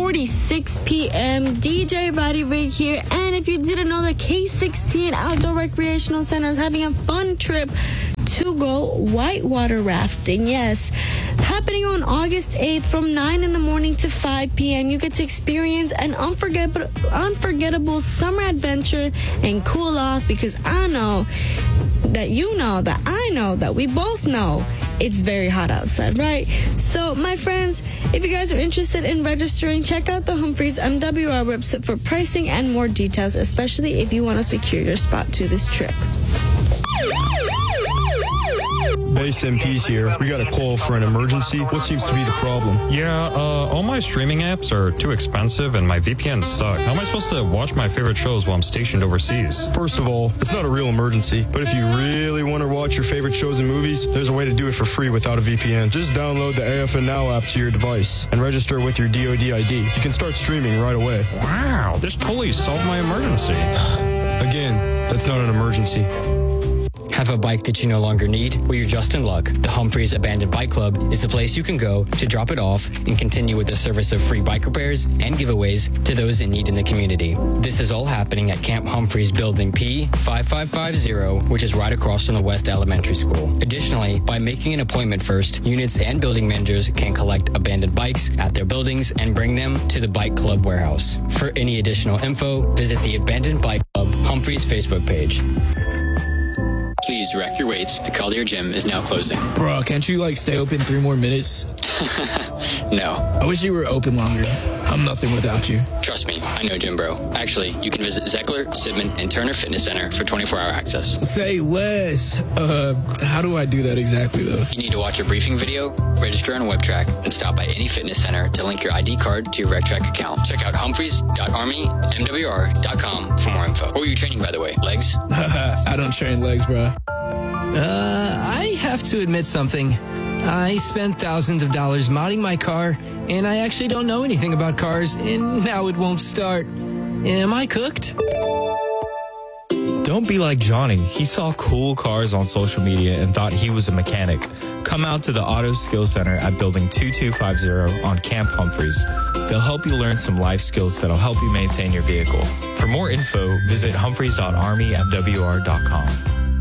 2:46 p.m. DJ Roddy Rig here. And if you didn't know, the K16 Outdoor Recreational Center is having a fun trip to go whitewater rafting. Yes, happening on August 8th from 9 in the morning to 5 p.m. You get to experience an unforgettable summer adventure and cool off, because I know that you know that I know that we both know it's very hot outside, right? So, my friends, if you guys are interested in registering, check out the Humphreys MWR website for pricing and more details, especially if you want to secure your spot to this trip. Base MP's here. We got a call for an emergency. What seems to be the problem? Yeah, all my streaming apps are too expensive and my VPNs suck. How am I supposed to watch my favorite shows while I'm stationed overseas? First of all, it's not a real emergency, but if you really want to watch your favorite shows and movies, there's a way to do it for free without a VPN. Just download the AFN Now app to your device and register with your DoD ID. You can start streaming right away. Wow, this totally solved my emergency. Again, that's not an emergency. Have a bike that you no longer need? Well, you're just in luck. The Humphreys Abandoned Bike Club is the place you can go to drop it off and continue with the service of free bike repairs and giveaways to those in need in the community. This is all happening at Camp Humphreys Building P5550, which is right across from the West Elementary School. Additionally, by making an appointment first, units and building managers can collect abandoned bikes at their buildings and bring them to the Bike Club warehouse. For any additional info, visit the Abandoned Bike Club Humphreys Facebook page. Please rack your weights. The Collier Gym is now closing. Bro, can't you, stay open 3 more minutes? No. I wish you were open longer. I'm nothing without you. Trust me, I know Gym Bro. Actually, you can visit Zeckler, Sidman, and Turner Fitness Center for 24-hour access. Say less. How do I do that exactly, though? You need to watch a briefing video, register on WebTrack, and stop by any fitness center to link your ID card to your RegTrack account. Check out humphreys.armymwr.com for more info. What were you training, by the way? Legs? I don't train legs, bro. I have to admit something. I spent thousands of dollars modding my car, and I actually don't know anything about cars, and now it won't start. Am I cooked? Don't be like Johnny. He saw cool cars on social media and thought he was a mechanic. Come out to the Auto Skills Center at Building 2250 on Camp Humphreys. They'll help you learn some life skills that'll help you maintain your vehicle. For more info, visit humphreys.armymwr.com.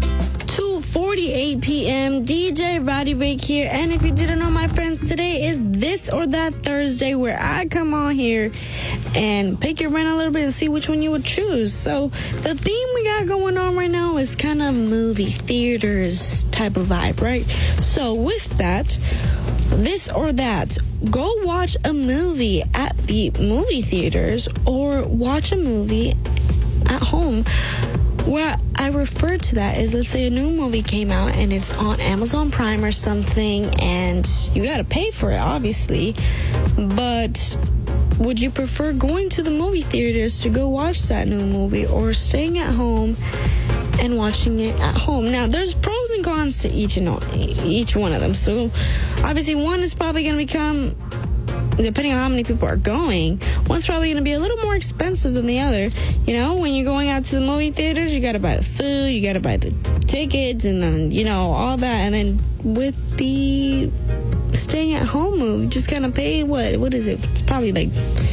2:48 p.m. DJ Roddy Rig here. And if you didn't know, my friends, today is This or That Thursday, where I come on here and pick your brain a little bit and see which one you would choose. So the theme we got going on right now is kind of movie theaters type of vibe, right? So with that, this or that, go watch a movie at the movie theaters or watch a movie at home. What I refer to that is, let's say a new movie came out and it's on Amazon Prime or something, and you gotta pay for it, obviously, but would you prefer going to the movie theaters to go watch that new movie, or staying at home and watching it at home? Now, there's pros and cons to each one of them. So obviously one is probably going to become, depending on how many people are going, one's probably going to be a little more expensive than the other. You know, when you're going out to the movie theaters, you got to buy the food, you got to buy the tickets, and then, all that. And then with the staying at home move, you just kind of pay, what is it? It's probably like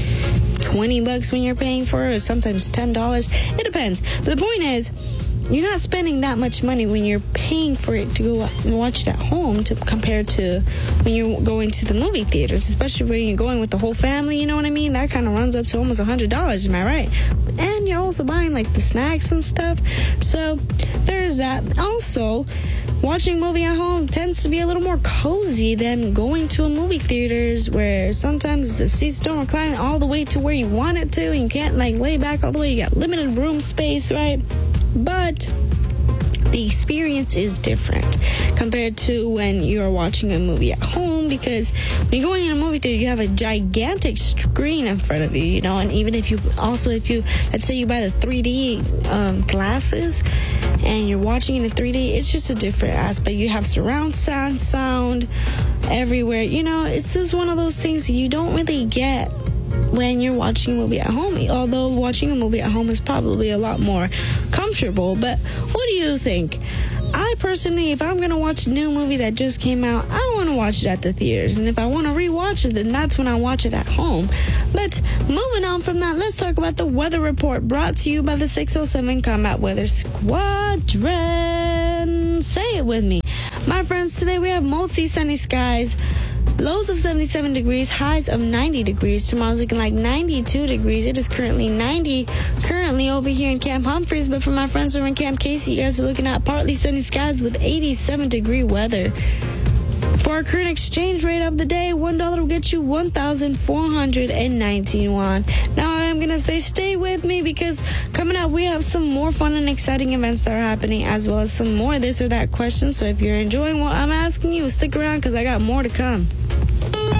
$20 when you're paying for it, or sometimes $10. It depends. But the point is, you're not spending that much money when you're paying for it to go and watch it at home compared to when you're going to the movie theaters, especially when you're going with the whole family, you know what I mean? That kind of runs up to almost $100, am I right? And you're also buying the snacks and stuff. So there's that. Also, watching a movie at home tends to be a little more cozy than going to a movie theaters, where sometimes the seats don't recline all the way to where you want it to, and you can't lay back all the way. You got limited room space, right? But the experience is different compared to when you're watching a movie at home, because when you're going in a movie theater, you have a gigantic screen in front of you, and even if you, let's say you buy the 3D glasses and you're watching in 3D, it's just a different aspect. You have surround sound everywhere. It's just one of those things you don't really get when you're watching a movie at home, although watching a movie at home is probably a lot more comfortable. But what do you think? I personally, if I'm going to watch a new movie that just came out, I want to watch it at the theaters. And if I want to rewatch it, then that's when I watch it at home. But moving on from that, let's talk about the weather report brought to you by the 607 Combat Weather Squadron. Say it with me. My friends, today we have mostly sunny skies. Lows of 77 degrees, highs of 90 degrees. Tomorrow's looking like 92 degrees. It is currently 90 over here in Camp Humphreys. But for my friends who are in Camp Casey, you guys are looking at partly sunny skies with 87 degree weather. For our current exchange rate of the day, $1 will get you 1,419 won. Now I am going to say stay with me because coming up we have some more fun and exciting events that are happening as well as some more this or that questions. So if you're enjoying what I'm asking you, stick around because I got more to come.